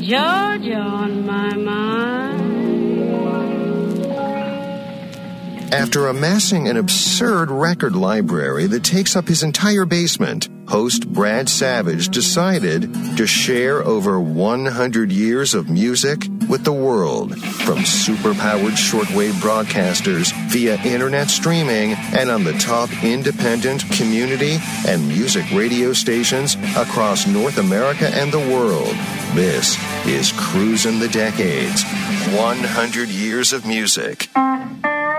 Georgia on my mind. After amassing an absurd record library that takes up his entire basement, host Brad Savage decided to share over 100 years of music with the world, from superpowered shortwave broadcasters via internet streaming and on the top independent, community, and music radio stations across North America and the world. This is Cruisin' the Decades, 100 years of music.